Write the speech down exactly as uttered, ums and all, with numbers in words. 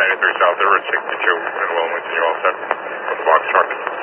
ninety-three South, there were sixty-two in Wilmington. You all set from the box truck?